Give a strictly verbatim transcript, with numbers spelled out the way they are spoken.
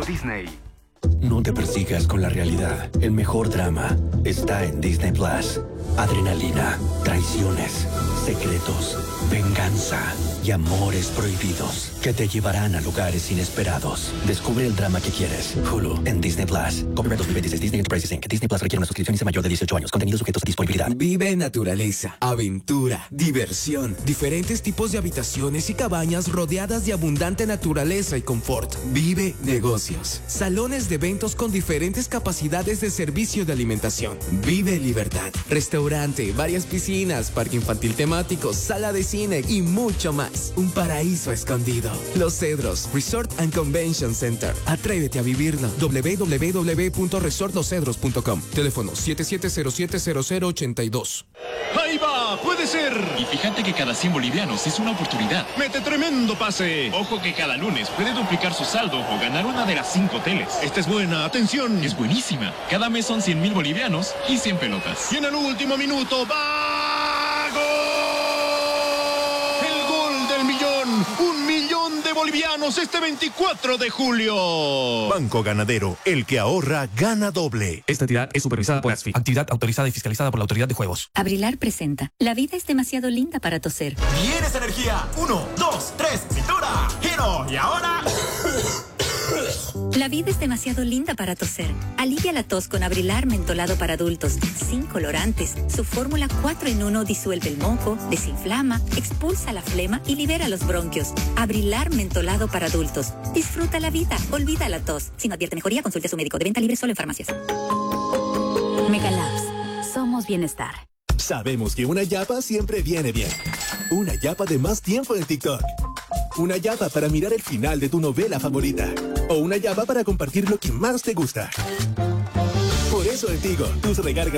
Disney. No te persigas con la realidad. El mejor drama está en Disney Plus. Adrenalina, traiciones, secretos, venganza y amores prohibidos que te llevarán a lugares inesperados. Descubre el drama que quieres. Hulu en Disney Plus. Copyright dos mil veintiséis Disney Enterprises incorporated. Disney Plus requiere una suscripción y es mayor de dieciocho años. Contenidos sujetos a disponibilidad. Vive naturaleza, aventura, diversión, diferentes tipos de habitaciones y cabañas rodeadas de abundante naturaleza y confort. Vive negocios, salones de eventos con diferentes capacidades de servicio de alimentación. Vive libertad, restaurante, varias piscinas, parque infantil temático, sala de cine y mucho más. Un paraíso escondido. Los Cedros Resort and Convention Center. Atrévete a vivirlo. doble u doble u doble u punto resort los cedros punto com. Teléfono siete siete cero siete cero cero ocho dos. ¡Ahí va! ¡Puede ser! Y fíjate que cada cien bolivianos es una oportunidad. ¡Mete tremendo pase! Ojo que cada lunes puede duplicar su saldo o ganar una de las cinco teles. Esta es buena, atención. Es buenísima. Cada mes son cien mil bolivianos y cien pelotas. Y en el último minuto, ¡va! ¡Gol! ¡El gol del millón! ¡Un millón de bolivianos este veinticuatro de julio! Banco Ganadero, el que ahorra, gana doble. Esta entidad es supervisada por ASFI, actividad autorizada y fiscalizada por la Autoridad de Juegos. Abrilar presenta. La vida es demasiado linda para toser. Bien esa energía. Uno, dos, tres, cintura, giro. Y ahora... La vida es demasiado linda para toser. Alivia la tos con Abrilar mentolado para adultos, sin colorantes. Su fórmula cuatro en uno disuelve el moco, desinflama, expulsa la flema y libera los bronquios. Abrilar mentolado para adultos. Disfruta la vida, olvida la tos. Si no advierte mejoría, consulte a su médico. De venta libre solo en farmacias. Megalabs. Somos bienestar. Sabemos que una yapa siempre viene bien. Una yapa de más tiempo en TikTok. Una yapa para mirar el final de tu novela favorita. O una yapa para compartir lo que más te gusta. Por eso en Tigo, tus recargas